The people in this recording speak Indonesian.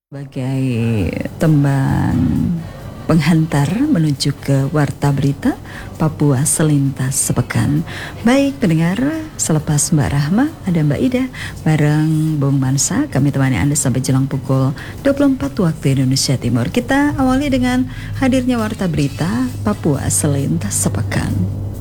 Sebagai tembang penghantar menuju ke Warta Berita Papua Selintas Sepekan. Baik pendengar, selepas Mbak Rahma ada Mbak Ida bareng Bung Mansa. Kami temani Anda sampai jelang pukul 24 waktu Indonesia Timur. Kita awali dengan hadirnya Warta Berita Papua Selintas Sepekan.